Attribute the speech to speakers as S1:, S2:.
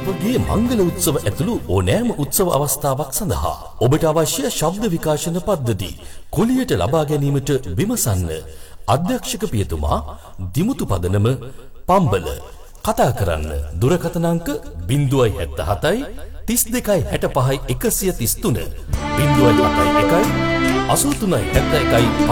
S1: අපගේ මංගල උත්සව ඇතුළු ඕනෑම උත්සව අවස්ථාවක් සඳහා ඔබට අවශ්‍ය ශබ්ද විකාශන පද්ධති කුලියට ලබා ගැනීමට විමසන්න. අධ්‍යක්ෂක පියතුමා දිමුතු පදනම පම්බල. කතා කරන්න දුරකථන අංක 077 32 65 133 071 83 71